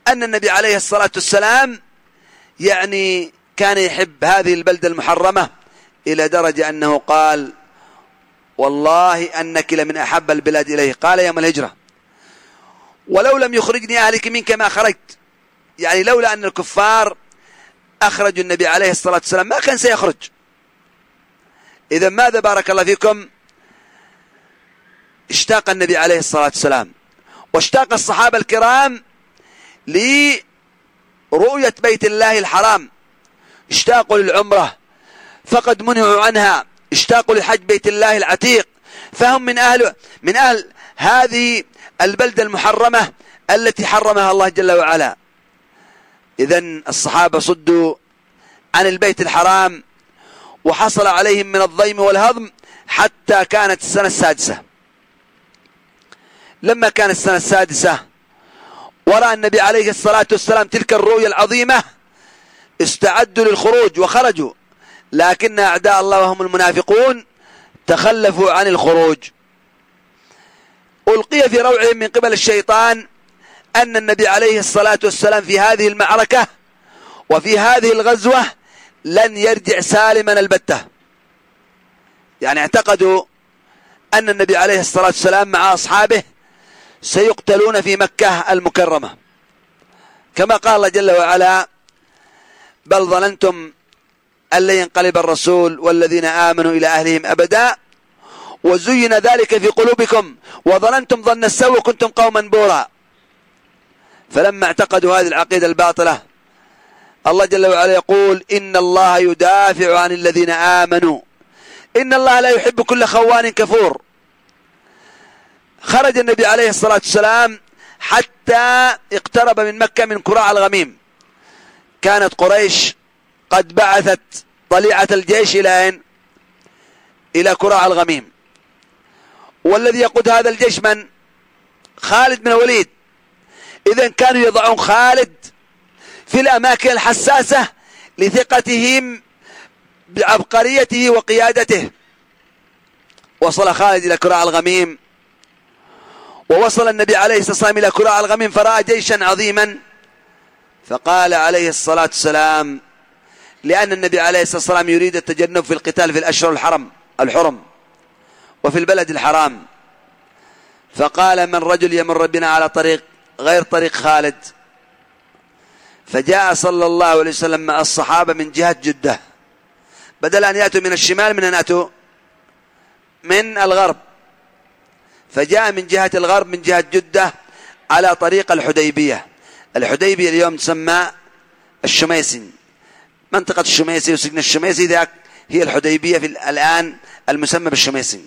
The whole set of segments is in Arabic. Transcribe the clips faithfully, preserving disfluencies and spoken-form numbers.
أن النبي عليه الصلاة والسلام يعني كان يحب هذه البلدة المحرمة إلى درجة أنه قال والله أنك لمن أحب البلاد إليه. قال يوم الهجرة ولو لم يخرجني أهلك منك ما خرجت، يعني لولا أن الكفار أخرجوا النبي عليه الصلاة والسلام ما كان سيخرج. إذا ماذا بارك الله فيكم؟ اشتاق النبي عليه الصلاة والسلام واشتاق الصحابة الكرام لرؤية بيت الله الحرام، اشتاقوا للعمرة فقد منعوا عنها، اشتاقوا لحج بيت الله العتيق، فهم من أهل من أهل هذه البلدة المحرمة التي حرمها الله جل وعلا. إذن الصحابة صدوا عن البيت الحرام وحصل عليهم من الضيم والهضم حتى كانت السنة السادسة. لما كانت السنة السادسة ورأى النبي عليه الصلاة والسلام تلك الرؤية العظيمة استعدوا للخروج وخرجوا، لكن أعداء الله وهم المنافقون تخلفوا عن الخروج. ألقي في روعهم من قبل الشيطان أن النبي عليه الصلاة والسلام في هذه المعركة وفي هذه الغزوة لن يرجع سالما البتة، يعني اعتقدوا أن النبي عليه الصلاة والسلام مع أصحابه سيقتلون في مكة المكرمة، كما قال الله جل وعلا بل ظننتم أن لن ينقلب الرسول والذين آمنوا إلى أهلهم أبدا وزين ذلك في قلوبكم وظننتم ظن السوء وكنتم قوما بورا. فلما اعتقدوا هذه العقيدة الباطلة الله جل وعلا يقول إن الله يدافع عن الذين آمنوا إن الله لا يحب كل خوان كفور. خرج النبي عليه الصلاة والسلام حتى اقترب من مكة من كراع الغميم. كانت قريش قد بعثت طليعة الجيش إلى أين؟ إلى كراع الغميم، والذي يقود هذا الجيش من؟ خالد بن الوليد. إذن كانوا يضعون خالد في الأماكن الحساسة لثقتهم بعبقريته وقيادته. وصل خالد إلى كراع الغميم ووصل النبي عليه الصلاة والسلام إلى كراع الغميم فرأى جيشا عظيما، فقال عليه الصلاة والسلام لأن النبي عليه الصلاة والسلام يريد التجنب في القتال في الأشهر الحرم الحرم وفي البلد الحرام، فقال من رجل يمر بنا على طريق غير طريق خالد. فجاء صلى الله عليه وسلم مع الصحابة من جهة جدة، بدل أن يأتوا من الشمال من أن يأتوا من الغرب، فجاء من جهة الغرب من جهة جدة على طريق الحديبية. الحديبية اليوم تسمى الشميسي، منطقة الشميسي وسجن الشميسي ذاك هي الحديبية في الآن المسمى بالشميسي.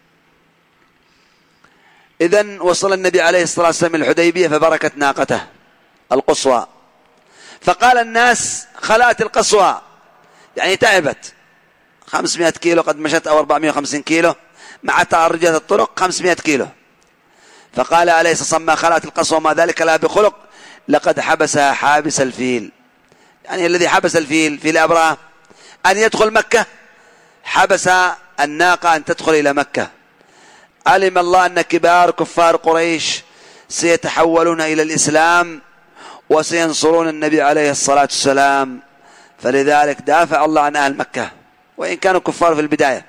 إذن وصل النبي عليه الصلاة والسلام الحديبية فبركت ناقته القصوى، فقال الناس خلات القصوى، يعني تعبت خمسمائة كيلو قد مشت أو أربعمائة وخمسين كيلو مع تعرجات الطرق خمسمائة كيلو. فقال عليه الصلاة والسلام ما خلات القصوى ما ذلك لا بخلق لقد حبسها حابس الفيل، يعني الذي حبس الفيل في الأبرة أن يدخل مكة حبس الناقة أن تدخل إلى مكة. علم الله أن كبار كفار قريش سيتحولون إلى الإسلام وسينصرون النبي عليه الصلاة والسلام، فلذلك دافع الله عن أهل مكة وإن كانوا كفار في البداية.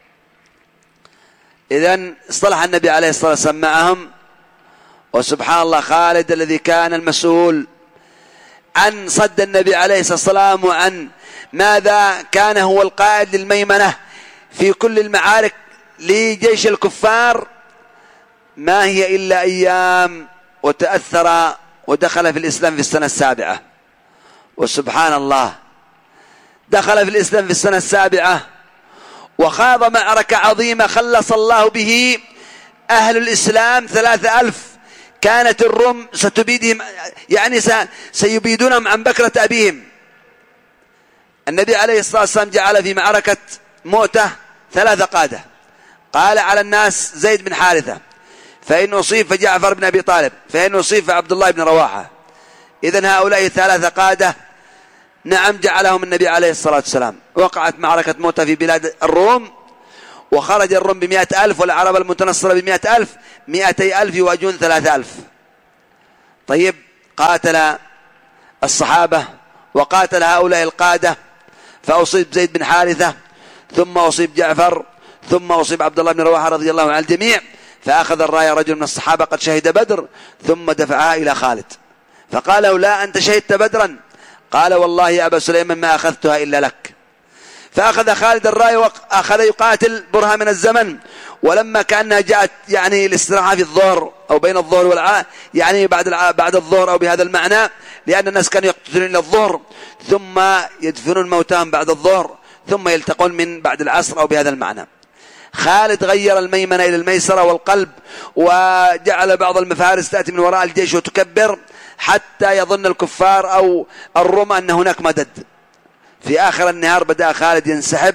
إذن اصطلح النبي عليه الصلاة والسلام معهم، وسبحان الله خالد الذي كان المسؤول عن صد النبي عليه الصلاة والسلام وعن ماذا كان هو القائد للميمنة في كل المعارك لجيش الكفار، ما هي إلا أيام وتأثر ودخل في الإسلام في السنة السابعة. وسبحان الله دخل في الإسلام في السنة السابعة وخاض معركة عظيمة خلص الله به أهل الإسلام ثلاثة ألف. كانت الروم ستبيدهم، يعني سيبيدونهم عن بكرة أبيهم. النبي عليه الصلاة والسلام جعل في معركة مؤتة ثلاثة قادة، قال على الناس زيد بن حارثة، فإن أصيب فجعفر بن أبي طالب، فإن أصيب فعبد الله بن رواحة. إذن هؤلاء ثلاثة قادة نعم جعلهم النبي عليه الصلاة والسلام. وقعت معركة مؤتة في بلاد الروم وخرج الروم بمئة ألف والعرب المتنصرة بمئة ألف، مئتي ألف يواجهون ثلاثة ألف. طيب قاتل الصحابة وقاتل هؤلاء القادة، فأصيب زيد بن حارثة، ثم أصيب جعفر، ثم أصيب عبد الله بن رواحة رضي الله عن الجميع، فأخذ الراية رجل من الصحابة قد شهد بدر ثم دفعها إلى خالد، فقال له: لا، أنت شهدت بدرا. قال: والله يا أبا سليمان ما أخذتها إلا لك. فأخذ خالد الراية وأخذ يقاتل برهة من الزمن، ولما كأنها جاءت يعني الاستراحة في الظهر أو بين الظهر والعصر، يعني بعد بعد الظهر أو بهذا المعنى، لأن الناس كانوا يقتلون إلى الظهر ثم يدفنون موتاهم بعد الظهر ثم يلتقون من بعد العصر أو بهذا المعنى. خالد غير الميمنة إلى الميسرة والقلب، وجعل بعض المفارس تأتي من وراء الجيش وتكبر حتى يظن الكفار أو الروم أن هناك مدد. في آخر النهار بدأ خالد ينسحب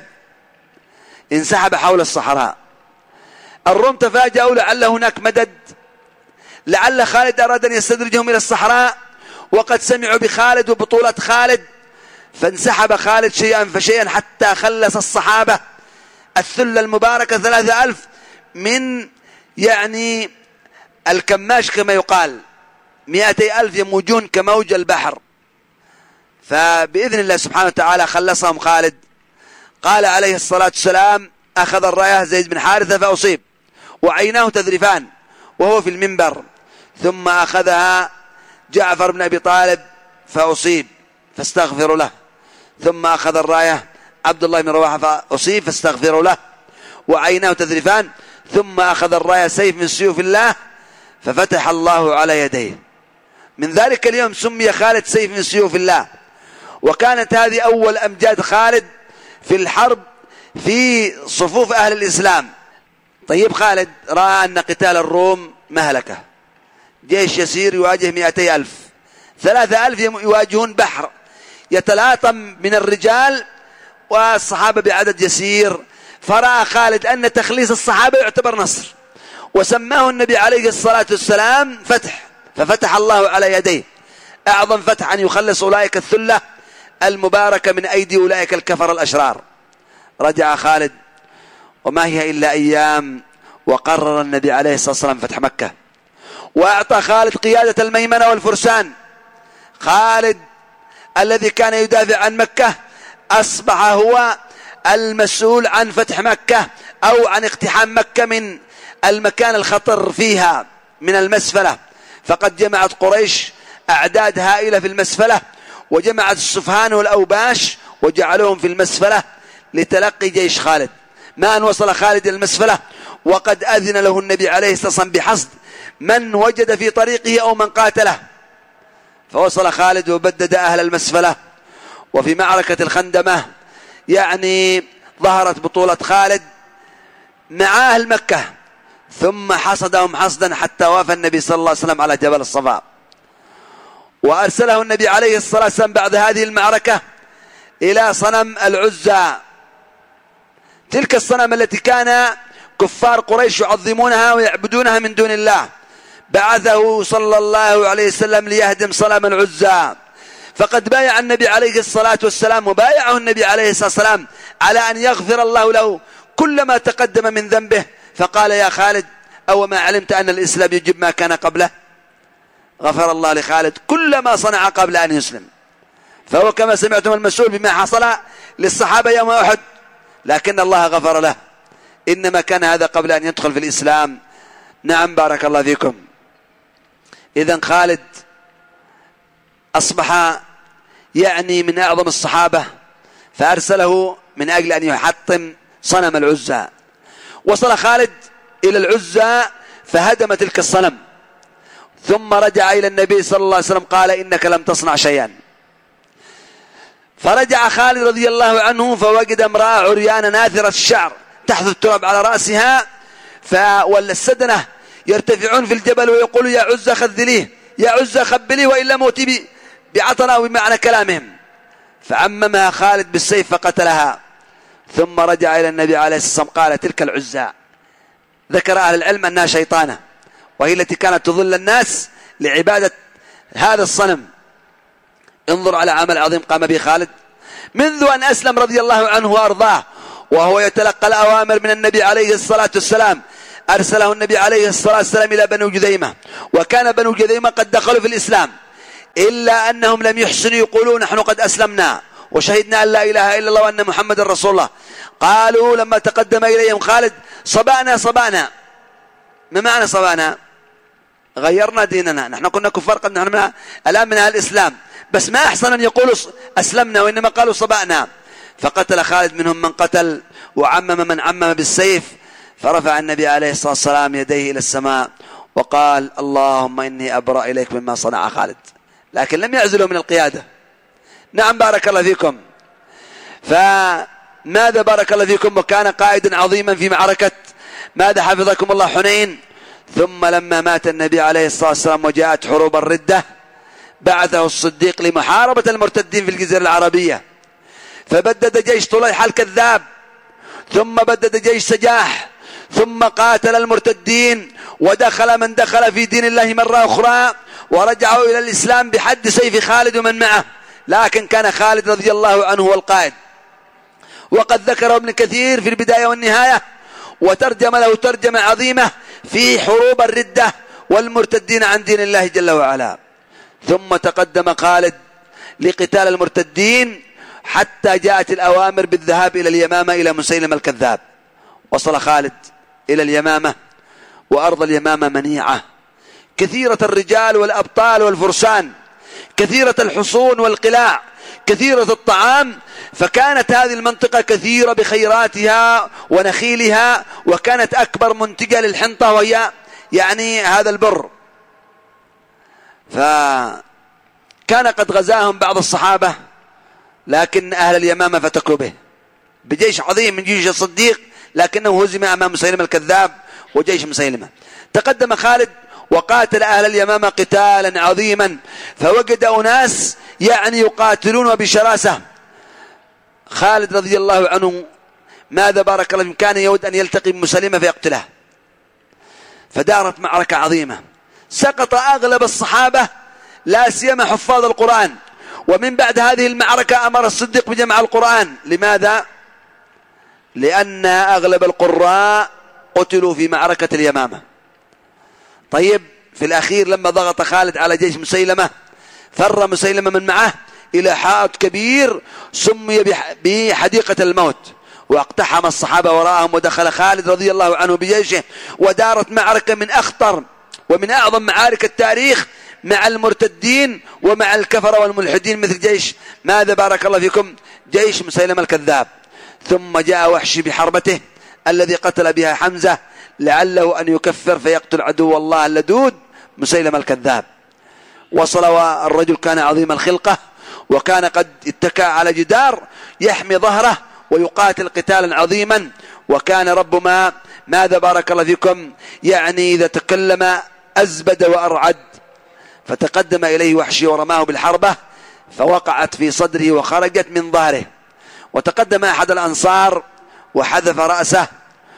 انسحب حول الصحراء. الروم تفاجأوا لعل هناك مدد، لعل خالد أراد أن يستدرجهم إلى الصحراء، وقد سمعوا بخالد وبطولة خالد، فانسحب خالد شيئا فشيئا حتى خلص الصحابة الثلة المباركة ثلاثة ألف من يعني الكماش كما يقال، مئتي ألف يموجون كموج البحر. فبإذن الله سبحانه وتعالى خلصهم خالد. قال عليه الصلاة والسلام: أخذ الراية زيد بن حارثة فأصيب وعيناه تذرفان وهو في المنبر، ثم أخذها جعفر بن أبي طالب فأصيب فاستغفروا له، ثم أخذ الراية عبد الله بن رواحة فأصيب فاستغفروا له وعيناه تذرفان، ثم أخذ الراية سيف من سيوف الله ففتح الله على يديه. من ذلك اليوم سمي خالد سيف من سيوف الله، وكانت هذه أول أمجاد خالد في الحرب في صفوف أهل الإسلام. طيب، خالد رأى أن قتال الروم مهلكة، جيش يسير يواجه مئتي ألف، ثلاثة ألف يواجهون بحر يتلاطم من الرجال والصحابة بعدد يسير. فرأى خالد أن تخليص الصحابة يعتبر نصر، وسماه النبي عليه الصلاة والسلام فتح، ففتح الله على يديه أعظم فتح أن يخلص أولئك الثلة المباركة من أيدي أولئك الكفر الأشرار. رجع خالد وما هي إلا أيام وقرر النبي عليه الصلاة والسلام فتح مكة، وأعطى خالد قيادة الميمنة والفرسان. خالد الذي كان يدافع عن مكة أصبح هو المسؤول عن فتح مكة أو عن اقتحام مكة من المكان الخطر فيها من المسفلة، فقد جمعت قريش أعداد هائلة في المسفلة، وجمعت السفهان والأوباش وجعلوهم في المسفلة لتلقي جيش خالد. ما أن وصل خالد إلى المسفلة وقد أذن له النبي عليه الصلاة والسلام بحصد من وجد في طريقه أو من قاتله، فوصل خالد وبدد أهل المسفلة. وفي معركة الخندمة يعني ظهرت بطولة خالد مع أهل مكة، ثم حصدهم حصدا حتى وافى النبي صلى الله عليه وسلم على جبل الصفا، وأرسله النبي عليه الصلاة والسلام بعد هذه المعركة إلى صنم العزى، تلك الصنم التي كان كفار قريش يعظمونها ويعبدونها من دون الله. بعثه صلى الله عليه وسلم ليهدم صنم العزى، فقد بايع النبي عليه الصلاة والسلام وبايعه النبي عليه الصلاة والسلام على أن يغفر الله له كل ما تقدم من ذنبه. فقال: يا خالد، أو ما علمت أن الإسلام يجب ما كان قبله؟ غفر الله لخالد كل ما صنع قبل أن يسلم، فهو كما سمعتم المسؤول بما حصل للصحابة يوم أحد، لكن الله غفر له، إنما كان هذا قبل أن يدخل في الإسلام. نعم، بارك الله فيكم. إذن خالد أصبح يعني من أعظم الصحابة، فأرسله من أجل أن يحطم صنم العزى. وصل خالد إلى العزى فهدم تلك الصنم، ثم رجع إلى النبي صلى الله عليه وسلم قال: إنك لم تصنع شيئا. فرجع خالد رضي الله عنه فوجد امرأة عريانة ناثرة الشعر تحت التراب على رأسها، فولى السدنة يرتفعون في الجبل ويقولوا: يا عزى خذليه، يا عزى خبليه وإلا موتي بعطنا وبمعنى كلامهم. فعممها خالد بالسيف فقتلها، ثم رجع إلى النبي عليه الصلاة والسلام قال: تلك العزى ذكر أهل العلم أنها شيطانة، وهي التي كانت تضل الناس لعبادة هذا الصنم. انظر على عمل عظيم قام به خالد منذ أن أسلم رضي الله عنه وأرضاه، وهو يتلقى الأوامر من النبي عليه الصلاة والسلام. أرسله النبي عليه الصلاة والسلام إلى بنو جذيمة، وكان بنو جذيمة قد دخلوا في الإسلام، إلا أنهم لم يحسنوا يقولون نحن قد أسلمنا وشهدنا أن لا إله إلا الله وأن محمد رسول الله. قالوا لما تقدم إليهم خالد صبأنا صبأنا. ما معنى صبأنا؟ غيرنا ديننا، نحن كنا كفار قد نحن من الآن من أهل الإسلام، بس ما أحسن أن يقولوا أسلمنا وإنما قالوا صبأنا. فقتل خالد منهم من قتل وعمم من عمم بالسيف. فرفع النبي عليه الصلاة والسلام يديه إلى السماء وقال اللهم إني أبرأ إليك مما صنع خالد، لكن لم يعزلوا من القيادة. نعم بارك الله فيكم. فماذا بارك الله فيكم؟ وكان قائدا عظيما في معركة ماذا حفظكم الله حنين. ثم لما مات النبي عليه الصلاة والسلام وجاءت حروب الردة بعثه الصديق لمحاربة المرتدين في الجزيرة العربية، فبدد جيش طليحة الكذاب، ثم بدد جيش سجاح، ثم قاتل المرتدين ودخل من دخل في دين الله مرة أخرى ورجعوا إلى الإسلام بحد سيف خالد ومن معه. لكن كان خالد رضي الله عنه هو القائد، وقد ذكره ابن كثير في البداية والنهاية وترجم له ترجمة عظيمة في حروب الردة والمرتدين عن دين الله جل وعلا. ثم تقدم خالد لقتال المرتدين حتى جاءت الأوامر بالذهاب إلى اليمامة إلى مسيلمة الكذاب. وصل خالد إلى اليمامة، وأرض اليمامة منيعة كثيرة الرجال والأبطال والفرسان، كثيرة الحصون والقلاع، كثيرة الطعام، فكانت هذه المنطقة كثيرة بخيراتها ونخيلها، وكانت أكبر منتجة للحنطة وهي يعني هذا البر. فكان قد غزاهم بعض الصحابة، لكن أهل اليمامة فتكوا به بجيش عظيم من جيش الصديق، لكنه هزم أمام مسيلمة الكذاب وجيش مسيلمة. تقدم خالد وقاتل أهل اليمامة قتالا عظيما، فوجد أناس يعني يقاتلون بشراسة. خالد رضي الله عنه ماذا بارك الله كان يود أن يلتقي بمسيلمة فيقتله، فدارت معركة عظيمة، سقط أغلب الصحابة لا سيما حفاظ القرآن. ومن بعد هذه المعركة أمر الصديق بجمع القرآن. لماذا؟ لأن أغلب القراء قتلوا في معركة اليمامة. طيب في الأخير لما ضغط خالد على جيش مسيلمة فر مسيلمة من معه إلى حائط كبير سمي بحديقة الموت، واقتحم الصحابة وراءهم، ودخل خالد رضي الله عنه بجيشه، ودارت معركة من أخطر ومن أعظم معارك التاريخ مع المرتدين ومع الكفر والملحدين مثل جيش ماذا بارك الله فيكم جيش مسيلمة الكذاب. ثم جاء وحشي بحربته الذي قتل بها حمزة لعله أن يكفر فيقتل عدو الله اللدود مسيلمة الكذاب. وصل والرجل كان عظيم الخلقة، وكان قد اتكى على جدار يحمي ظهره ويقاتل قتالا عظيما، وكان رب ما ماذا بارك الله فيكم يعني إذا تكلم أزبد وأرعد. فتقدم إليه وحشي ورماه بالحربة فوقعت في صدره وخرجت من ظهره. وتقدم أحد الأنصار وحذف رأسه،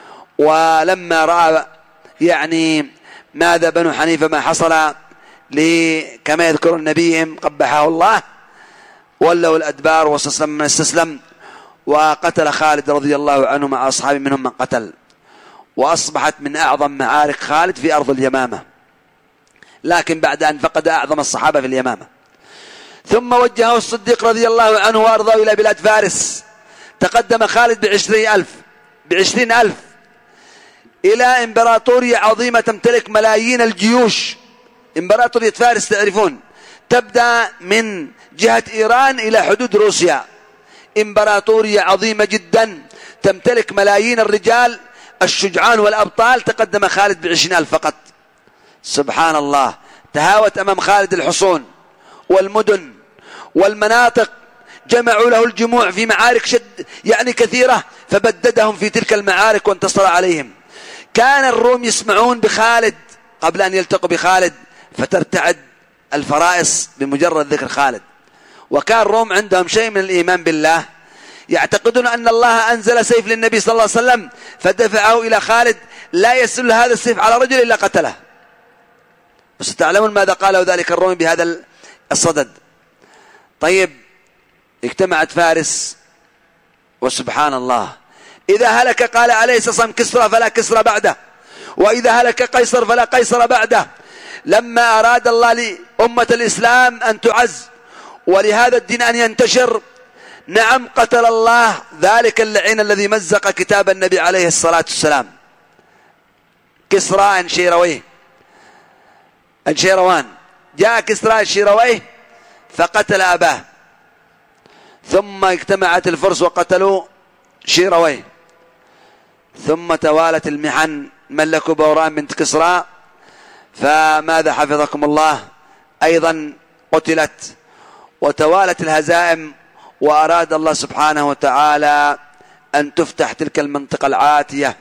ولما رأى يعني ماذا بنو حنيفة ما حصل كما يذكر النبيهم قبحه الله ولوا الأدبار واستسلم من استسلم، وقتل خالد رضي الله عنه مع أصحابه منهم من قتل. وأصبحت من أعظم معارك خالد في أرض اليمامة، لكن بعد أن فقد أعظم الصحابة في اليمامة. ثم وجهه الصديق رضي الله عنه وأرضاه إلى بلاد فارس. تقدم خالد بعشرين ألف بعشرين ألف إلى إمبراطورية عظيمة تمتلك ملايين الجيوش. إمبراطورية فارس تعرفون تبدأ من جهة إيران إلى حدود روسيا، إمبراطورية عظيمة جدا تمتلك ملايين الرجال الشجعان والأبطال. تقدم خالد بعشرين ألف فقط. سبحان الله، تهاوت أمام خالد الحصون والمدن والمناطق، جمعوا له الجموع في معارك شد يعني كثيرة، فبددهم في تلك المعارك وانتصر عليهم. كان الروم يسمعون بخالد قبل أن يلتقوا بخالد فترتعد الفرائس بمجرد ذكر خالد. وكان الروم عندهم شيء من الإيمان بالله، يعتقدون أن الله أنزل سيف للنبي صلى الله عليه وسلم فدفعه إلى خالد، لا يسل هذا السيف على رجل إلا قتله. بس تعلمون ماذا قاله ذلك الروم بهذا الصدد. طيب اجتمعت فارس، وسبحان الله إذا هلك قال عليه الصلاة والسلام كسرى فلا كسرى بعده، وإذا هلك قيصر فلا قيصر بعده. لما أراد الله لأمة الإسلام أن تعز ولهذا الدين أن ينتشر، نعم قتل الله ذلك اللعين الذي مزق كتاب النبي عليه الصلاة والسلام، كسرى انشيرويه انشيروان. جاء كسرى انشيرويه فقتل أباه، ثم اجتمعت الفرس وقتلوا شيرويه، ثم توالت المحن، ملكوا بوران بنت كسرى، فماذا حفظكم الله أيضا قتلت، وتوالت الهزائم، وأراد الله سبحانه وتعالى أن تفتح تلك المنطقة العاتية.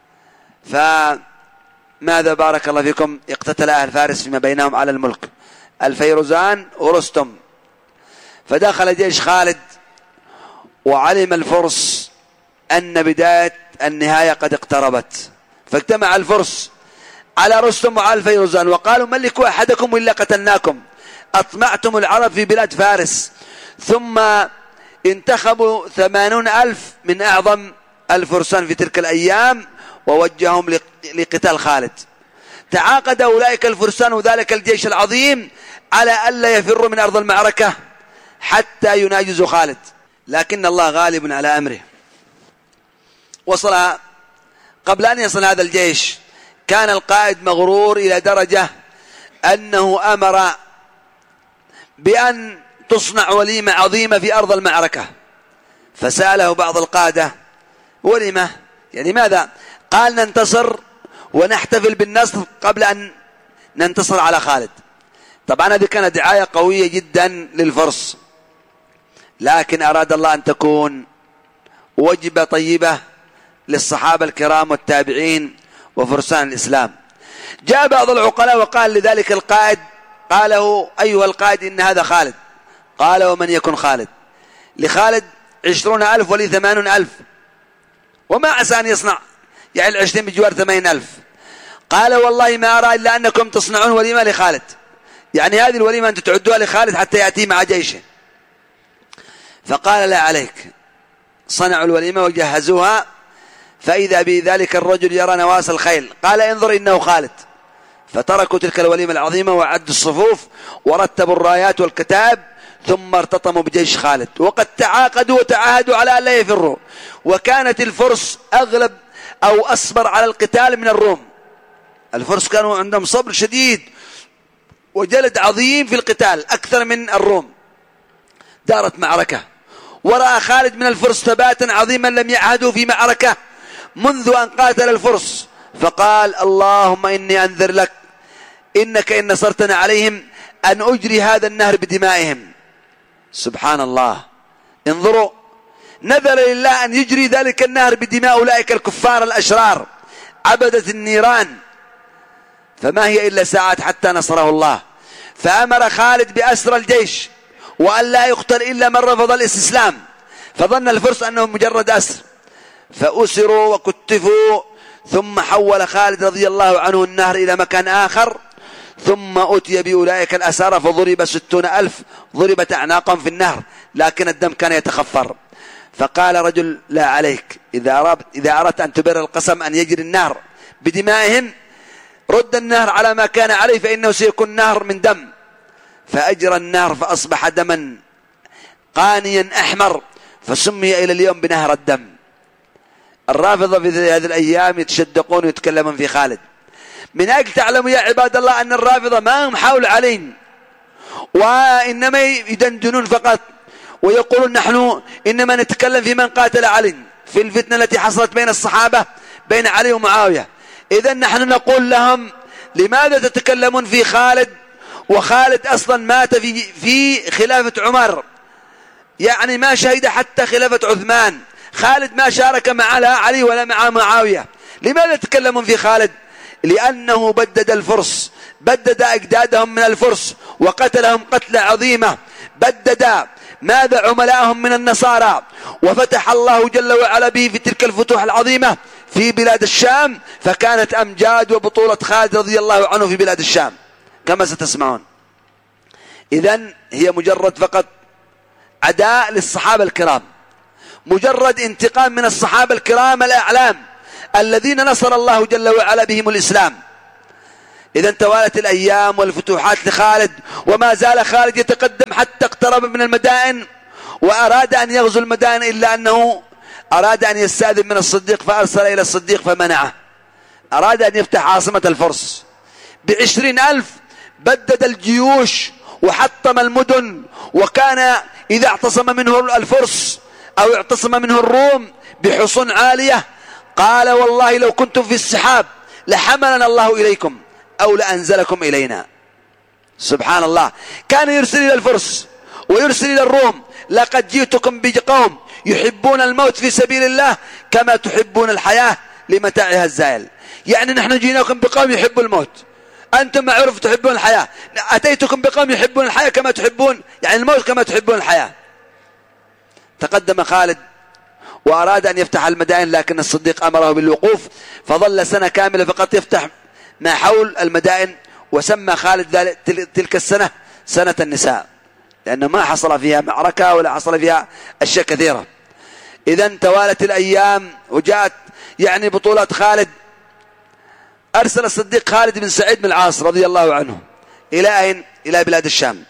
فماذا بارك الله فيكم اقتتل أهل فارس فيما بينهم على الملك، الفيروزان ورستم، فدخل جيش خالد وعلم الفرس أن بداية النهاية قد اقتربت، فاجتمع الفرس على رستم وعلى الفيروزان وقالوا ملكوا أحدكم إلا قتلناكم، أطمعتم العرب في بلاد فارس. ثم انتخبوا ثمانون ألف من أعظم الفرسان في تلك الأيام ووجههم لقتال خالد. تعاقد أولئك الفرسان وذلك الجيش العظيم على ألا يفروا من أرض المعركة حتى يناجزوا خالد، لكن الله غالب على أمره. وصل قبل أن يصل هذا الجيش كان القائد مغرور إلى درجة أنه أمر بأن تصنع وليمة عظيمة في أرض المعركة، فسأله بعض القادة وليمة يعني ماذا؟ قال ننتصر ونحتفل بالنصر قبل أن ننتصر على خالد. طبعا هذه كانت دعاية قوية جدا للفرس، لكن أراد الله أن تكون وجبة طيبة للصحابة الكرام والتابعين وفرسان الإسلام. جاء بعض العقلاء وقال لذلك القائد، قاله أيها القائد إن هذا خالد. قال ومن يكن خالد؟ لخالد عشرون ألف ولي ثمانون ألف، وما عسى أن يصنع يعني العشرين بجوار ثمانين ألف. قال والله ما أرى إلا أنكم تصنعون وليمة لخالد، يعني هذه الوليمة أنت تعدوها لخالد حتى يأتي مع جيشه. فقال لا عليك. صنعوا الوليمة وجهزوها، فإذا بذلك الرجل يرى نواس الخيل، قال انظر إنه خالد. فتركوا تلك الوليمة العظيمة وعدوا الصفوف ورتبوا الرايات والكتاب، ثم ارتطموا بجيش خالد، وقد تعاقدوا وتعاهدوا على أن لا يفروا. وكانت الفرس أغلب أو أصبر على القتال من الروم. الفرس كانوا عندهم صبر شديد وجلد عظيم في القتال أكثر من الروم. دارت معركة، ورأى خالد من الفرس ثباتا عظيما لم يعهدوا في معركة منذ أن قاتل الفرس، فقال اللهم إني أنذر لك إنك إن نصرتنا عليهم أن أجري هذا النهر بدمائهم. سبحان الله، انظروا، نذر لله أن يجري ذلك النهر بدماء أولئك الكفار الأشرار عبدة النيران، فما هي إلا ساعات حتى نصره الله. فأمر خالد بأسر الجيش وأن لا يقتل إلا من رفض الاستسلام، فظن الفرس أنه مجرد أسر، فأسروا وكتفوا. ثم حول خالد رضي الله عنه النهر إلى مكان آخر، ثم أتي بأولئك الأسارى فضرب ستون ألف، ضربت أعناقهم في النهر لكن الدم كان يتخفر. فقال رجل لا عليك، إذا أردت, إذا أردت أن تبر القسم أن يجري النهر بدمائهم رد النهر على ما كان عليه فإنه سيكون نهر من دم. فأجرى النهر فأصبح دما قانيا أحمر، فسمي إلى اليوم بنهر الدم. الرافضة في هذه الأيام يتشدقون ويتكلمون في خالد، من أجل تعلموا يا عباد الله أن الرافضة ما هم حول عليهم، وإنما يدندنون فقط ويقولون نحن إنما نتكلم في من قاتل علي في الفتنة التي حصلت بين الصحابة بين علي ومعاوية. إذن نحن نقول لهم لماذا تتكلمون في خالد وخالد أصلا مات في, في خلافة عمر، يعني ما شهد حتى خلافة عثمان. خالد ما شارك مع لا علي ولا مع معاوية. لماذا تتكلمون في خالد؟ لأنه بدد الفرس، بدد أجدادهم من الفرس وقتلهم قتلة عظيمة، بدد ماذا عملاءهم من النصارى، وفتح الله جل وعلا به في تلك الفتوح العظيمة في بلاد الشام، فكانت أمجاد وبطولة خالد رضي الله عنه في بلاد الشام كما ستسمعون. إذن هي مجرد فقط عداء للصحابة الكرام، مجرد انتقام من الصحابة الكرام الأعلام الذين نصر الله جل وعلا بهم الإسلام. إذا توالت الأيام والفتوحات لخالد، وما زال خالد يتقدم حتى اقترب من المدائن وأراد أن يغزو المدائن، إلا أنه أراد أن يستأذن من الصديق فأرسل إلى الصديق فمنعه. أراد أن يفتح عاصمة الفرس بعشرين ألف، بدد الجيوش وحطم المدن، وكان إذا اعتصم منه الفرس أو اعتصم منه الروم بحصون عالية قال والله لو كنتم في السحاب لحملنا الله إليكم أو لأنزلكم إلينا. سبحان الله، كان يرسل إلى الفرس ويرسل إلى الروم لقد جئتكم بقوم يحبون الموت في سبيل الله كما تحبون الحياة لمتاعها الزائل. يعني نحن جيناكم بقوم يحبوا الموت، أنتم معروف تحبون الحياة، أتيتكم بقوم يحبون الحياة كما تحبون، يعني الموت كما تحبون الحياة. تقدم خالد وأراد أن يفتح المدائن، لكن الصديق أمره بالوقوف، فظل سنة كاملة فقط يفتح ما حول المدائن، وسمى خالد تلك السنة سنة النساء، لأنه ما حصل فيها معركة ولا حصل فيها أشياء كثيرة. إذن توالت الأيام وجاءت يعني بطولات خالد. أرسل الصديق خالد بن سعيد بن العاص رضي الله عنه إلى أين؟ إلى بلاد الشام.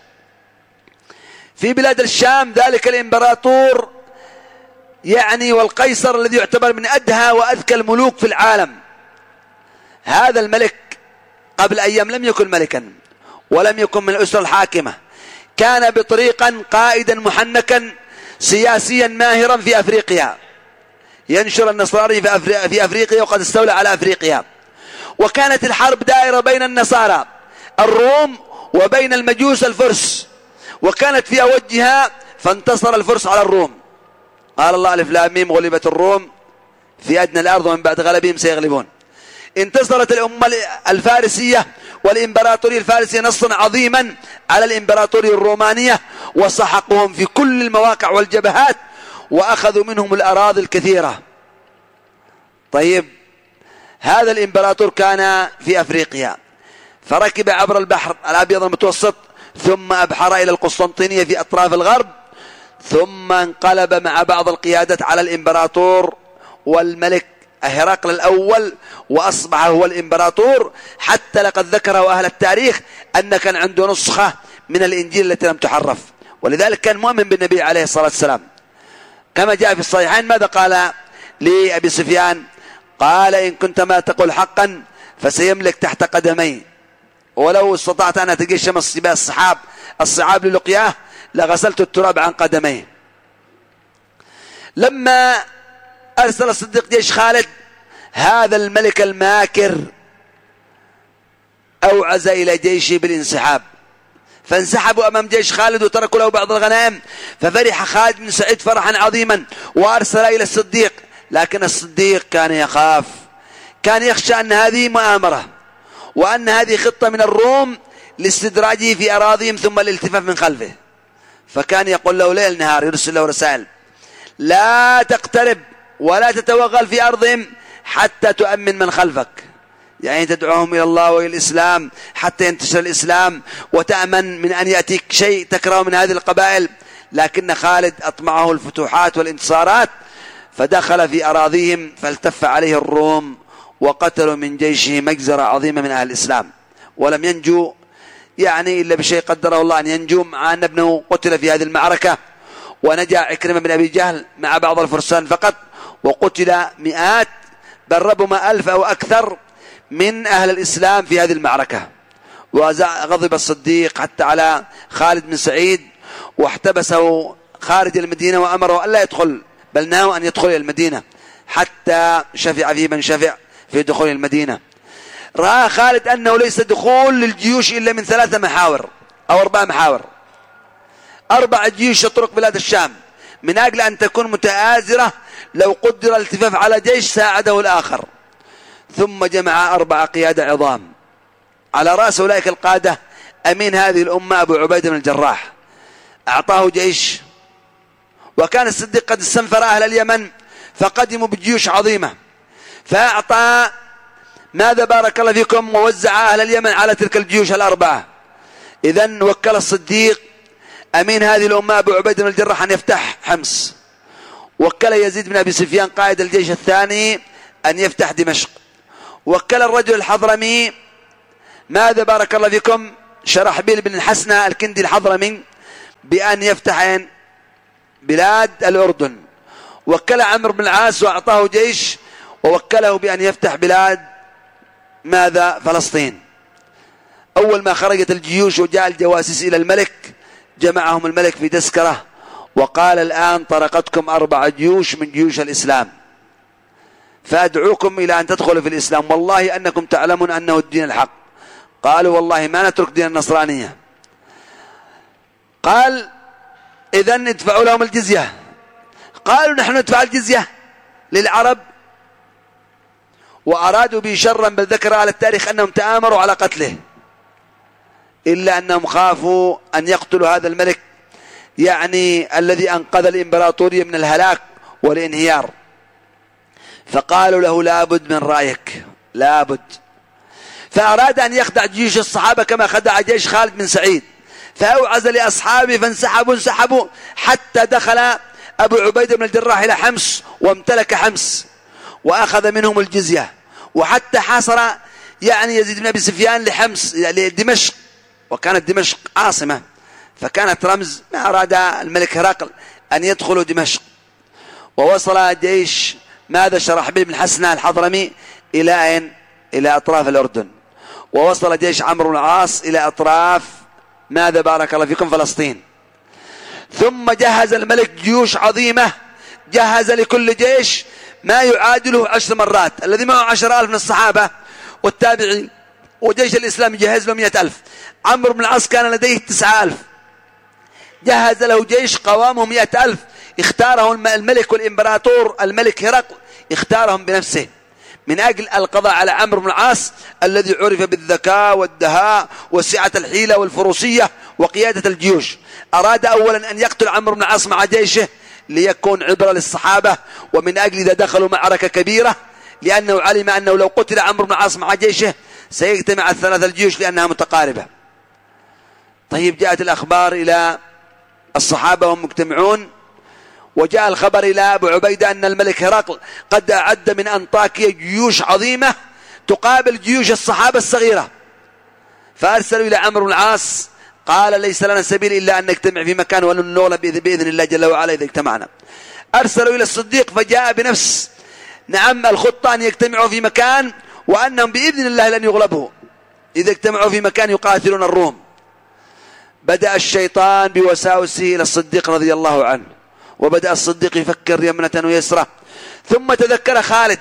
في بلاد الشام ذلك الإمبراطور يعني والقيصر الذي يعتبر من أدهى وأذكى الملوك في العالم، هذا الملك قبل أيام لم يكن ملكا ولم يكن من الأسرة الحاكمة، كان بطريقا قائدا محنكا سياسيا ماهرا في أفريقيا، ينشر النصارى في أفريقيا وقد استولى على أفريقيا. وكانت الحرب دائرة بين النصارى الروم وبين المجوس الفرس، وكانت في أوجها فانتصر الفرس على الروم. قال الله ألف لام ميم غلبت الروم في أدنى الأرض ومن بعد غلبهم سيغلبون. انتصرت الأمة الفارسية والإمبراطورية الفارسية نصرا عظيما على الإمبراطورية الرومانية، وسحقهم في كل المواقع والجبهات وأخذوا منهم الأراضي الكثيرة. طيب، هذا الإمبراطور كان في أفريقيا، فركب عبر البحر الأبيض المتوسط ثم أبحر إلى القسطنطينية في أطراف الغرب، ثم انقلب مع بعض القيادات على الإمبراطور والملك هرقل الأول، وأصبح هو الإمبراطور، حتى لقد ذكره أهل التاريخ أن كان عنده نسخة من الإنجيل التي لم تحرف، ولذلك كان مؤمن بالنبي عليه الصلاة والسلام. كما جاء في الصحيحين ماذا قال لأبي سفيان؟ قال إن كنت ما تقول حقا فسيملك تحت قدمي، ولو استطعت أن أتجشم الصحاب الصعاب للقياه لغسلت التراب عن قدميه. لما أرسل الصديق جيش خالد، هذا الملك الماكر أوعز إلى جيشه بالانسحاب، فانسحبوا أمام جيش خالد وتركوا له بعض الغنائم، ففرح خالد بن سعيد فرحا عظيما وأرسل إلى الصديق، لكن الصديق كان يخاف، كان يخشى أن هذه مؤامرة وأن هذه خطة من الروم لاستدراجه في أراضيهم ثم الالتفاف من خلفه، فكان يقول له ليل نهار يرسل له رسائل: لا تقترب ولا تتوغل في أرضهم حتى تؤمن من خلفك، يعني تدعوهم إلى الله وإلى الإسلام حتى ينتشر الإسلام وتأمن من أن يأتيك شيء تكره من هذه القبائل. لكن خالد أطمعه الفتوحات والانتصارات، فدخل في أراضيهم فالتف عليه الروم وقتلوا من جيشه مجزرة عظيمة من أهل الإسلام، ولم ينجو يعني إلا بشيء قدره الله أن ينجو، مع أن ابنه قتل في هذه المعركة، ونجا عكرمة بن أبي جهل مع بعض الفرسان فقط، وقتل مئات بل ربما ألف أو أكثر من أهل الإسلام في هذه المعركة. وغضب الصديق حتى على خالد بن سعيد واحتبسه خارج المدينة وأمره ألا يدخل، بل نهوا أن يدخل إلى المدينة حتى شفع فيه من شفع في دخول المدينة. رأى خالد أنه ليس دخول للجيوش إلا من ثلاثة محاور أو أربع محاور، أربع جيوش تطرق بلاد الشام، من أجل أن تكون متآزرة لو قدر الالتفاف على جيش ساعده الآخر. ثم جمع أربع قيادة عظام، على رأس أولئك القادة أمين هذه الأمة أبو عبيدة بن الجراح، أعطاه جيش. وكان الصديق قد استنفر أهل اليمن فقدموا بجيوش عظيمة، فأعطى ماذا بارك الله فيكم ووزع أهل اليمن على تلك الجيوش الأربعة. إذن وكل الصديق أمين هذه الأمة أبو عبيدة بن الجراح أن يفتح حمص، وكل يزيد بن أبي سفيان قائد الجيش الثاني أن يفتح دمشق، وكل الرجل الحضرمي ماذا بارك الله فيكم شرحبيل بن الحسنة الكندي الحضرمي بأن يفتح بلاد الأردن، وكل عمرو بن العاص وأعطاه جيش ووكله بأن يفتح بلاد ماذا فلسطين. أول ما خرجت الجيوش وجاء الجواسيس إلى الملك جمعهم الملك في تذكرة وقال الآن طرقتكم أربع جيوش من جيوش الإسلام، فأدعوكم إلى أن تدخلوا في الإسلام، والله أنكم تعلمون أنه الدين الحق. قالوا والله ما نترك دين النصرانية. قال إذن ادفعوا لهم الجزية. قالوا نحن ندفع الجزية للعرب، وأرادوا به شرا، بل ذكر على التاريخ أنهم تآمروا على قتله، إلا أنهم خافوا أن يقتلوا هذا الملك يعني الذي أنقذ الإمبراطورية من الهلاك والانهيار. فقالوا له لابد من رأيك، لابد. فأراد أن يخدع جيش الصحابة كما خدع جيش خالد بن سعيد، فأوعز لأصحابه فانسحبوا انسحبوا حتى دخل أبو عبيدة بن الجراح إلى حمص وامتلك حمص وأخذ منهم الجزية، وحتى حاصر يعني يزيد بن أبي سفيان لحمص لدمشق، وكانت دمشق عاصمة فكانت رمز. ما أراد الملك هرقل أن يدخلوا دمشق، ووصل جيش ماذا شرحبيل بن حسنة الحضرمي إلى أين؟ إلى أطراف الأردن، ووصل جيش عمرو بن العاص إلى أطراف ماذا بارك الله فيكم فلسطين. ثم جهز الملك جيوش عظيمة، جهز لكل جيش ما يعادله عشر مرات، الذي معه عشر ألف من الصحابة والتابعين، وجيش الإسلام جهز له مئة ألف. عمرو بن العاص كان لديه تسعة ألف، جهز له جيش قوامه مئة ألف، اختاره الملك والإمبراطور الملك هرقل، اختارهم بنفسه من أجل القضاء على عمرو بن العاص الذي عرف بالذكاء والدهاء وسعة الحيلة والفروسية وقيادة الجيوش. أراد أولا أن يقتل عمرو بن العاص مع جيشه ليكون عبرة للصحابة، ومن أجل إذا دخلوا معركة كبيرة، لأنه علم أنه لو قتل عمرو بن العاص مع جيشه سيجتمع الثلاث الجيوش لأنها متقاربة. طيب جاءت الأخبار إلى الصحابة وهم مجتمعون، وجاء الخبر إلى أبو عبيدة أن الملك هرقل قد أعد من أنطاكيا جيوش عظيمة تقابل جيوش الصحابة الصغيرة، فأرسلوا إلى عمرو بن العاص. قال ليس لنا سبيل إلا أن نجتمع في مكان ولنغلب بإذن الله جل وعلا إذا اجتمعنا. أرسلوا إلى الصديق فجاء بنفس نعم الخطة أن يجتمعوا في مكان، وأنهم بإذن الله لن يغلبوا إذا اجتمعوا في مكان يقاتلون الروم. بدأ الشيطان بوساوسه إلى الصديق رضي الله عنه، وبدأ الصديق يفكر يمنة ويسرى، ثم تذكر خالد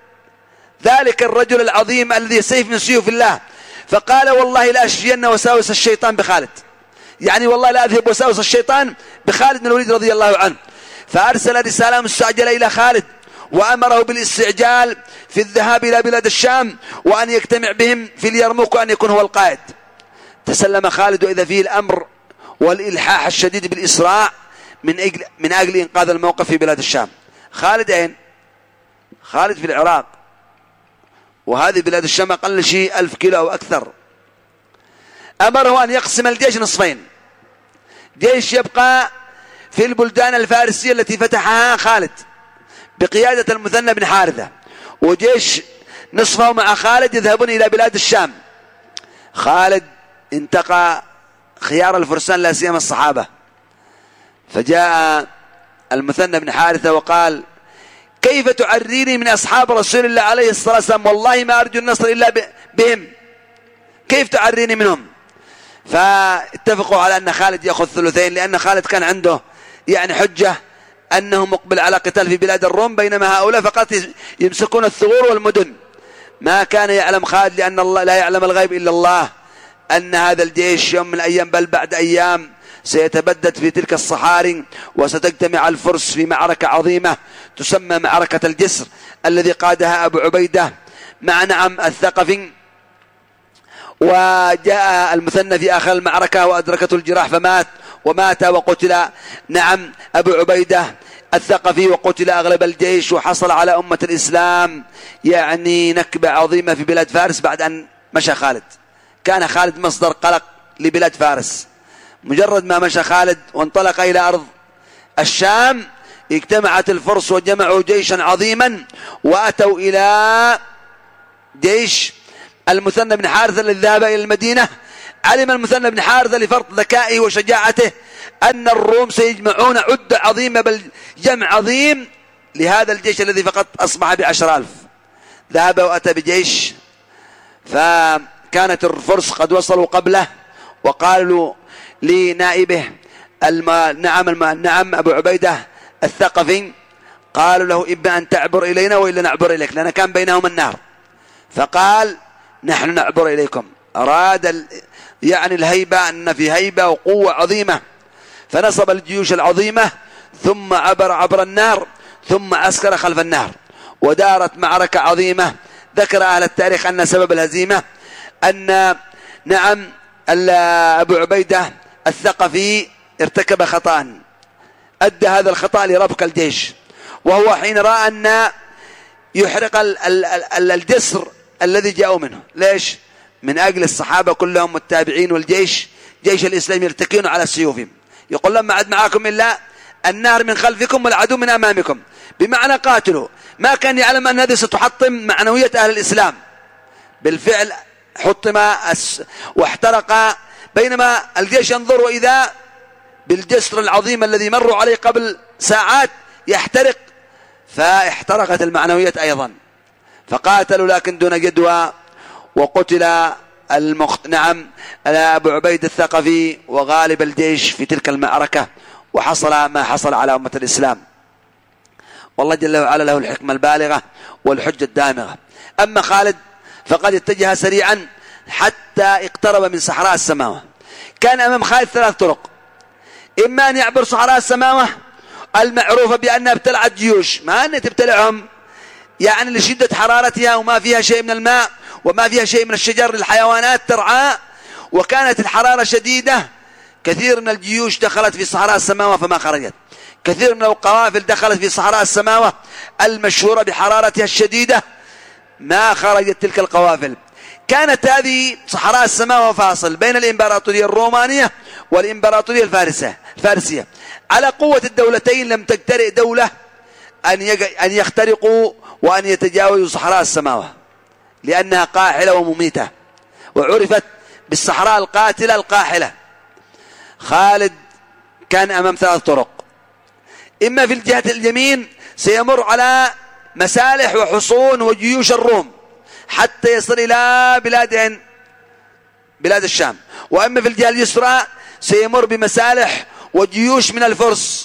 ذلك الرجل العظيم الذي سيف من سيوف الله، فقال والله لا أشفين وساوس الشيطان بخالد، يعني والله لا أذهب وساوس الشيطان بخالد بن الوليد رضي الله عنه. فأرسل رسالة مستعجلة إلى خالد وأمره بالاستعجال في الذهاب إلى بلاد الشام وأن يجتمع بهم في اليرموك وأن يكون هو القائد. تسلم خالد وإذا فيه الأمر والإلحاح الشديد بالإسراع من أجل, من أجل إنقاذ الموقف في بلاد الشام. خالد أين؟ خالد في العراق، وهذه بلاد الشام أقل شيء ألف كيلو أو أكثر. أمره أن يقسم الجيش نصفين، جيش يبقى في البلدان الفارسية التي فتحها خالد بقيادة المثنى بن حارثة، وجيش نصفه مع خالد يذهبون إلى بلاد الشام. خالد انتقى خيار الفرسان لا سيما الصحابة، فجاء المثنى بن حارثة وقال كيف تعريني من أصحاب رسول الله عليه الصلاة والسلام، والله ما أرجو النصر إلا بهم، كيف تعريني منهم؟ فاتفقوا على أن خالد يأخذ ثلثين، لأن خالد كان عنده يعني حجة أنه مقبل على قتال في بلاد الروم، بينما هؤلاء فقط يمسكون الثغور والمدن. ما كان يعلم خالد، لأن الله لا يعلم الغيب إلا الله، أن هذا الجيش يوم من الأيام بل بعد أيام سيتبدد في تلك الصحاري، وستجتمع الفرس في معركة عظيمة تسمى معركة الجسر الذي قادها أبو عبيدة مع نعم الثقفي. وجاء المثنى في آخر المعركة وأدركته الجراح فمات، ومات وقتل نعم أبو عبيدة الثقفي، وقتل أغلب الجيش، وحصل على أمة الإسلام يعني نكبة عظيمة في بلاد فارس بعد أن مشى خالد. كان خالد مصدر قلق لبلاد فارس، مجرد ما مشى خالد وانطلق إلى أرض الشام اجتمعت الفرس وجمعوا جيشا عظيما، وأتوا إلى جيش المثنى بن حارثة الذي ذهب إلى المدينة، علم المثنى بن حارثة لفرط ذكائه وشجاعته أن الروم سيجمعون عدة عظيمة، بل جمع عظيم لهذا الجيش الذي فقط أصبح بعشر ألف. ذهب وأتى بجيش، فكانت الفرس قد وصلوا قبله، وقالوا لنائبه الم... نعم الم... نعم أبو عبيدة الثقفي، قالوا له إما أن تعبر إلينا وإلا نعبر إليك، لأن كان بينهم النار. فقال نحن نعبر إليكم. أراد ال... يعني الهيبة، أن في هيبة وقوة عظيمة، فنصب الجيوش العظيمة ثم عبر عبر النار، ثم عسكر خلف النار، ودارت معركة عظيمة. ذكر أهل التاريخ أن سبب الهزيمة أن نعم أبو عبيدة الثقفي ارتكب خطأ، أدى هذا الخطأ لربك الجيش، وهو حين رأى أن يحرق الجسر الذي جاءوا منه. ليش؟ من أجل الصحابة كلهم والتابعين والجيش، جيش الإسلام يرتكون على سيوفهم، يقول لما عد معاكم إلا النار من خلفكم والعدو من أمامكم، بمعنى قاتلوا. ما كان يعلم أن هذه ستحطم معنوية أهل الإسلام. بالفعل حطم واحترق، بينما الجيش ينظر وإذا بالجسر العظيم الذي مروا عليه قبل ساعات يحترق، فاحترقت المعنوية أيضا. فقاتلوا لكن دون جدوى، وقتل المخ... نعم أبو عبيد الثقفي وغالب الجيش في تلك المعركة، وحصل ما حصل على أمة الإسلام. والله جل وعلا له الحكمة البالغة والحجة الدامغة. أما خالد فقد اتجه سريعا حتى اقترب من صحراء السماوة. كان أمام خالد ثلاث طرق: إما أن يعبر صحراء السماوة المعروفة بأنها ابتلعت جيوش، ما أن تبتلعهم يعني لشدة حرارتها وما فيها شيء من الماء وما فيها شيء من الشجر للحيوانات ترعى، وكانت الحرارة شديدة، كثير من الجيوش دخلت في صحراء السماوة فما خرجت، كثير من القوافل دخلت في صحراء السماوة المشهورة بحرارتها الشديدة ما خرجت تلك القوافل. كانت هذه صحراء السماوة فاصل بين الإمبراطورية الرومانية والإمبراطورية الفارسية الفارسية. على قوة الدولتين لم تجترئ دولة أن أن يخترقوا وأن يتجاوزوا صحراء السماوة، لأنها قاحلة ومميتة، وعرفت بالصحراء القاتلة القاحلة. خالد كان أمام ثلاث طرق: إما في الجهة اليمين سيمر على مسالح وحصون وجيوش الروم حتى يصل إلى بلادهن بلاد الشام، وإما في الجهة اليسرى سيمر بمسالح وجيوش من الفرس.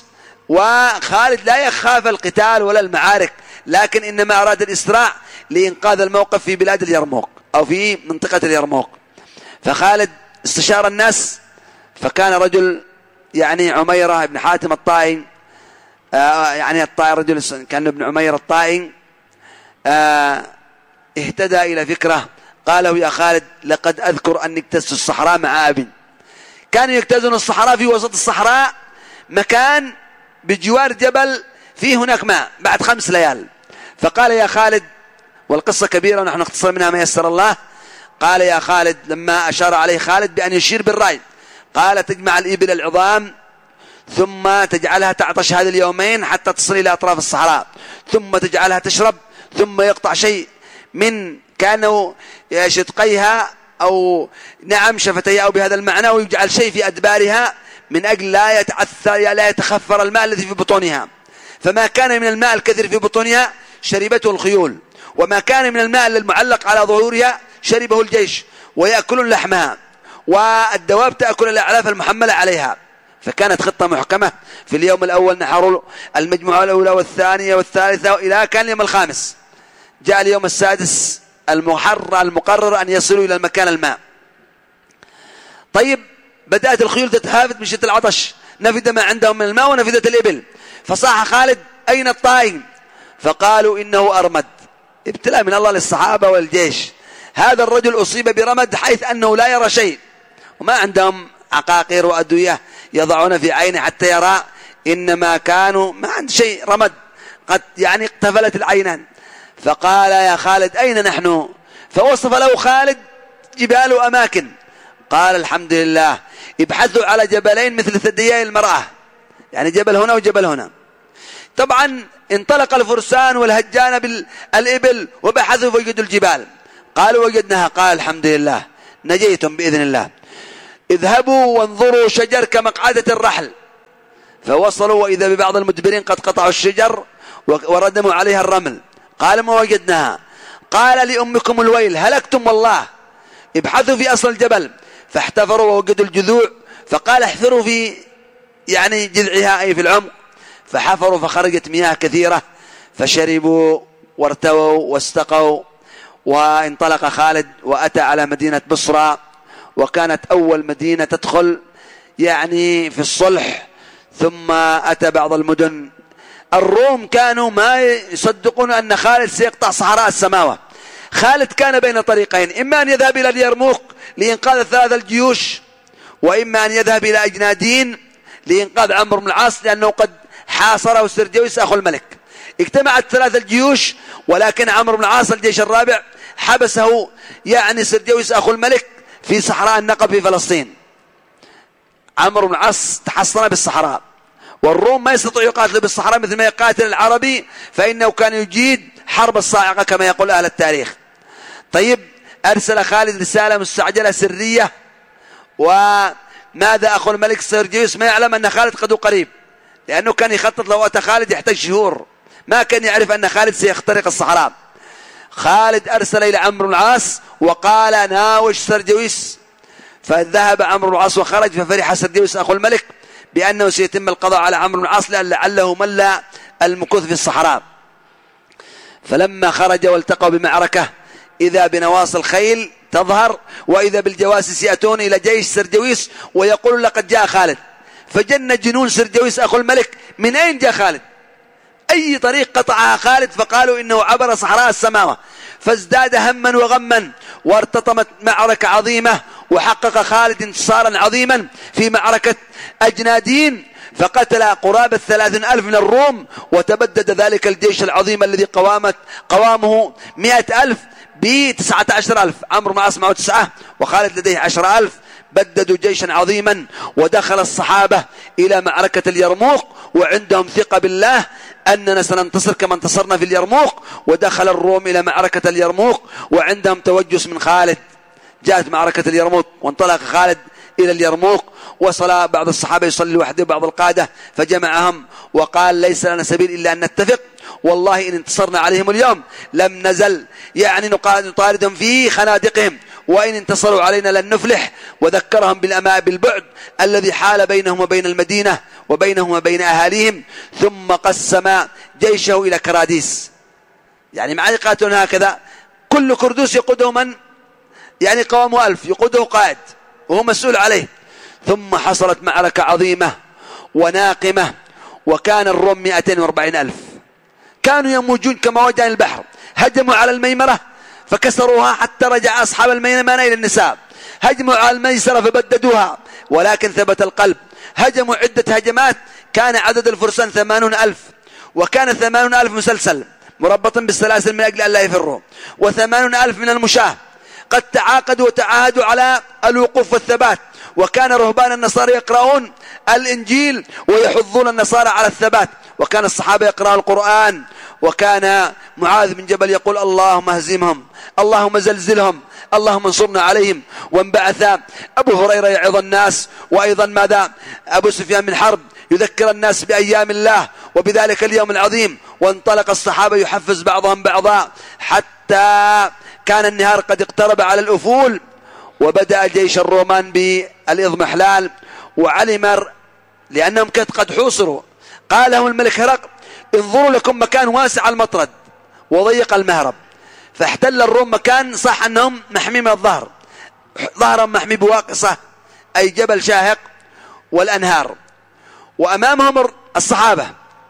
وخالد لا يخاف القتال ولا المعارك، لكن إنما أراد الإسراع لإنقاذ الموقف في بلاد اليرموك أو في منطقة اليرموك. فخالد استشار الناس، فكان رجل يعني عميرة ابن حاتم الطائي، آه يعني الطائي رجل كان ابن عمير الطائي، آه اهتدى إلى فكرة قال له: يا خالد لقد أذكر أني اجتزت الصحراء مع أبي. كانوا يجتازون الصحراء في وسط الصحراء، مكان بجوار جبل فيه هناك ماء بعد خمس ليال. فقال: يا خالد، والقصة كبيرة ونحن نختصر منها ما يسر الله. قال: يا خالد، لما أشار عليه خالد بأن يشير بالرأي، قال: تجمع الإبل العظام ثم تجعلها تعطش هذه اليومين حتى تصل إلى أطراف الصحراء، ثم تجعلها تشرب، ثم يقطع شيء من كانوا شدقيها أو نعم شفتيها أو بهذا المعنى، ويجعل شيء في أدبارها من أجل لا يتعثر لا يتخفر الماء الذي في بطونها. فما كان من الماء الكثير في بطونها شربته الخيول، وما كان من الماء المعلق على ظهورها شربه الجيش، ويأكلون لحمها، والدواب تأكل الأعلاف المحملة عليها. فكانت خطة محكمة. في اليوم الأول نحروا المجموعة الأولى والثانية والثالثة إلى كان اليوم الخامس. جاء اليوم السادس المحرر المقرر أن يصلوا إلى المكان الماء. طيب، بدأت الخيول تتهافت من شدة العطش، نفد ما عندهم من الماء ونفدت الإبل. فصاح خالد: أين الطائي؟ فقالوا: إنه أرمد. ابتلاء من الله للصحابة والجيش. هذا الرجل أصيب برمد حيث أنه لا يرى شيء، وما عندهم عقاقير وأدوية يضعون في عينه حتى يرى، إنما كانوا ما عند شيء، رمد قد يعني اقتفلت العينان. فقال: يا خالد أين نحن؟ فوصف له خالد جبال وأماكن. قال: الحمد لله، ابحثوا على جبلين مثل ثديي المرأة، يعني جبل هنا وجبل هنا. طبعا انطلق الفرسان والهجان بالإبل وبحثوا فوجدوا الجبال. قالوا وجدناها. قال الحمد لله نجيتم بإذن الله، اذهبوا وانظروا شجر كمقعدة الرحل. فوصلوا وإذا ببعض المدبرين قد قطعوا الشجر وردموا عليها الرمل. قال ما وجدناها. قال لأمكم الويل هلكتم والله، ابحثوا في أصل الجبل. فاحتفروا ووجدوا الجذوع، فقال احفروا في يعني جذعها أي في العمق. فحفروا فخرجت مياه كثيرة، فشربوا وارتووا واستقوا. وانطلق خالد وأتى على مدينة بصرى، وكانت أول مدينة تدخل يعني في الصلح. ثم أتى بعض المدن. الروم كانوا ما يصدقون أن خالد سيقطع صحراء السماوة. خالد كان بين طريقين، إما أن يذهب إلى اليرموك لإنقاذ ثلاث الجيوش، وإما أن يذهب إلى أجنادين لإنقاذ عمرو بن العاص، لأنه قد حاصره سرجويس أخو الملك. اجتمعت ثلاث الجيوش، ولكن عمرو بن العاص الجيش الرابع حبسه يعني سرجويس أخو الملك في صحراء النقب في فلسطين. عمرو بن العاص تحصن بالصحراء، والروم ما يستطيع يقاتل بالصحراء مثل ما يقاتل العربي، فإنه كان يجيد حرب الصاعقة كما يقول أهل التاريخ. طيب أرسل خالد رسالة مستعجلة سرية، وماذا أخو الملك سرجيوس ما يعلم أن خالد قد قريب، لأنه كان يخطط لو أتى خالد يحتاج شهور، ما كان يعرف أن خالد سيخترق الصحراء. خالد أرسل إلى عمرو بن العاص وقال ناوش سرجيوس. فذهب عمرو بن العاص وخرج، ففرح سرجيوس أخو الملك بأنه سيتم القضاء على عمرو بن العاص لعله ملى المكوث في الصحراء. فلما خرج والتقوا بمعركة، إذا بنواصي الخيل تظهر، وإذا بالجواسس يأتون إلى جيش سرجويس ويقول لقد جاء خالد. فجن جنون سرجويس أخو الملك، من أين جاء خالد؟ أي طريق قطعها خالد؟ فقالوا إنه عبر صحراء السماوة. فازداد هما وغما، وارتطمت معركة عظيمة، وحقق خالد انتصارا عظيما في معركة أجنادين، فقتل قرابة ثلاثين ألف من الروم، وتبدد ذلك الجيش العظيم الذي قوامت قوامه مئة ألف بتسعة عشر ألف. عمرو بن العاص معه تسعة وخالد لديه عشر ألف. بددوا جيشا عظيما، ودخل الصحابة إلى معركة اليرموك وعندهم ثقة بالله أننا سننتصر كما انتصرنا في اليرموك. ودخل الروم إلى معركة اليرموك وعندهم توجس من خالد. جاءت معركة اليرموك وانطلق خالد إلى اليرموك، وصل بعض الصحابة يصلي لوحده بعض القادة، فجمعهم وقال ليس لنا سبيل إلا أن نتفق، والله إن انتصرنا عليهم اليوم لم نزل يعني نطاردهم في خنادقهم، وإن انتصروا علينا لن نفلح. وذكرهم بالأماء بالبعد الذي حال بينهم وبين المدينة وبينهم وبين أهاليهم. ثم قسم جيشه إلى كراديس، يعني مع يقاتلون هكذا، كل كردوس يقوده من يعني قوامه ألف، يقوده قائد وهو مسؤول عليه. ثم حصلت معركة عظيمة وناقمة، وكان الروم مئتين وأربعين ألف، كانوا يموجون كما وجه البحر. هجموا على الميمرة فكسروها حتى رجع أصحاب الميمنة إلى النساء. هجموا على الميسرة فبددوها، ولكن ثبت القلب. هجموا عدة هجمات، كان عدد الفرسان ثمانون ألف، وكان ثمانون ألف مسلسل مربط بالسلاسل من أجل أن لا يفروا، وثمانون ألف من المشاة قد تعاقدوا وتعاهدوا على الوقوف والثبات. وكان رهبان النصارى يقرؤون الإنجيل ويحضون النصارى على الثبات، وكان الصحابة يقرأون القرآن. وكان معاذ بن جبل يقول اللهم اهزمهم، اللهم زلزلهم، اللهم انصرنا عليهم. وانبعث أبو هريرة يعظ الناس، وأيضا ماذا أبو سفيان بن حرب يذكر الناس بأيام الله وبذلك اليوم العظيم. وانطلق الصحابة يحفز بعضهم بعضا حتى كان النهار قد اقترب على الأفول، وبدأ جيش الرومان بالإضمحلال. وعلم لأنهم كانت قد حوصروا، قال لهم الملك هرقل انظروا لكم مكان واسع المطرد وضيق المهرب. فاحتل الروم مكان صح أنهم محمي من الظهر، ظهرهم محمي بواقصة أي جبل شاهق والأنهار، وأمامهم الصحابة.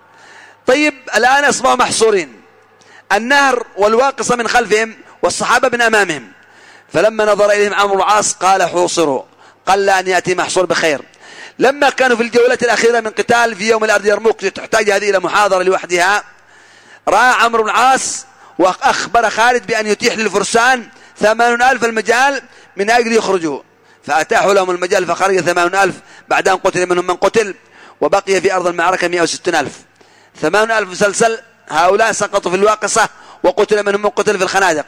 طيب الآن أصبحوا محصورين، النهر والواقصة من خلفهم والصحابة من أمامهم. فلما نظر إليهم عمرو بن العاص قال حوصروا، قل أن يأتي محصور بخير. لما كانوا في الجولة الأخيرة من قتال في يوم الأرض يرموك تحتاج هذه إلى محاضرة لوحدها، رأى عمرو بن العاص وأخبر خالد بأن يتيح للفرسان ثمانون ألف المجال من أجل يخرجوا، فأتاحوا لهم المجال فخرج ثمانون ألف بعد أن قتل منهم من قتل، وبقي في أرض المعركة مئة وستين ألف. ثمانون ألف مسلسل هؤلاء سقطوا في الواقصة وقتل منهم من قتل في الخنادق.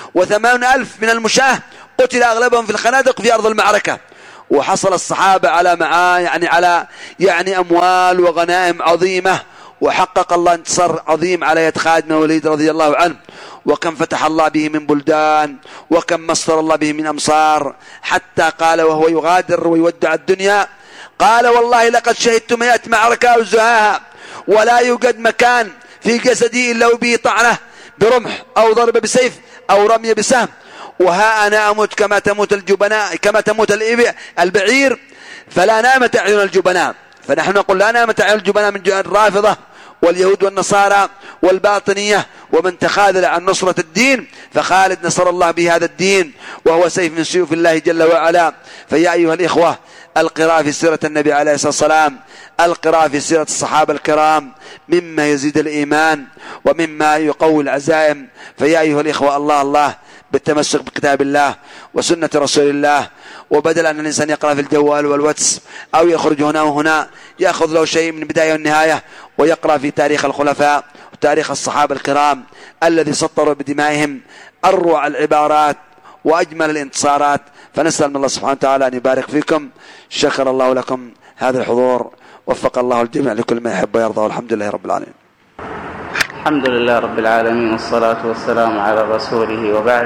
وثمان ألف من المشاة قتل أغلبهم في الخنادق في أرض المعركة. وحصل الصحابة على معاه يعني على يعني أموال وغنائم عظيمة، وحقق الله انتصار عظيم على يد خالد بن الوليد رضي الله عنه. وكم فتح الله به من بلدان، وكم مصر الله به من أمصار، حتى قال وهو يغادر ويودع الدنيا قال والله لقد شهدت مئة معركة أوزعها ولا يوجد مكان في جسدي إلا به طعنة برمح أو ضرب بسيف أو رمي بسهم، وها أنا أموت كما تموت الجبناء كما تموت البعير، فلا نامت أعين الجبناء. فنحن نقول لا نامت أعين الجبناء من الرافضة واليهود والنصارى والباطنية ومن تخاذل عن نصرة الدين، فخالد نصر الله به هذا الدين وهو سيف من سيوف الله جل وعلا. فيا أيها الإخوة القراءة في سيرة النبي عليه الصلاة والسلام، القراءة في سيرة الصحابة الكرام مما يزيد الإيمان ومما يقوي العزائم. فيا أيها الإخوة الله الله بالتمسك بكتاب الله وسنة رسول الله، وبدل أن الإنسان يقرأ في الجوال والواتس أو يخرج هنا وهنا يأخذ له شيء من البداية والنهاية ويقرأ في تاريخ الخلفاء وتاريخ الصحابة الكرام الذي سطروا بدمائهم أروع العبارات وأجمل الانتصارات. فنسأل من الله سبحانه وتعالى أن يبارك فيكم. شكر الله لكم هذا الحضور، وفق الله الجميع لكل ما يحب ويرضى، والحمد لله رب العالمين. الحمد لله رب العالمين، والصلاة والسلام على رسوله، وبعد.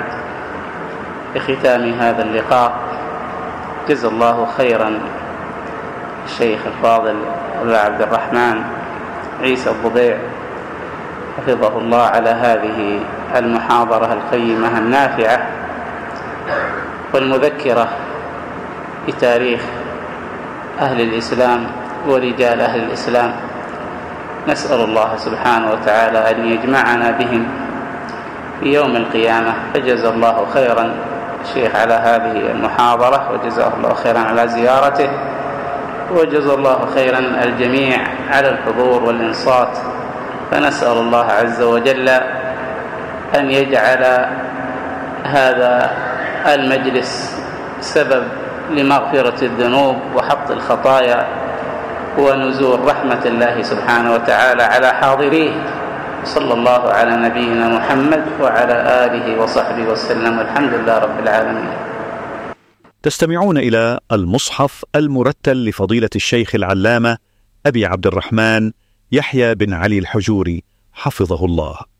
بختام هذا اللقاء جزا الله خيرا الشيخ الفاضل أبا عبد الرحمن عيسى الضبيع حفظه الله على هذه المحاضرة القيمة النافعة والمذكرة بتاريخ أهل الإسلام ورجال أهل الإسلام. نسأل الله سبحانه وتعالى أن يجمعنا بهم في يوم القيامة. فجزا الله خيرا الشيخ على هذه المحاضرة، وجزاه الله خيرا على زيارته، وجزا الله خيرا الجميع على الحضور والإنصات. فنسأل الله عز وجل أن يجعل هذا المجلس سبب لمغفرة الذنوب وحط الخطايا ونزول رحمة الله سبحانه وتعالى على حاضريه. صلى الله على نبينا محمد وعلى آله وصحبه وسلم، والحمد لله رب العالمين. تستمعون إلى المصحف المرتل لفضيلة الشيخ العلامة أبي عبد الرحمن يحيى بن علي الحجوري حفظه الله.